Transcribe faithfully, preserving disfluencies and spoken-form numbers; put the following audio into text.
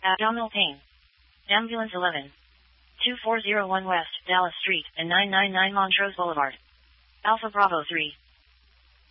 Abdominal pain. Ambulance eleven. two four zero one West Dallas Street and nine nine nine Montrose Boulevard. Alpha Bravo three.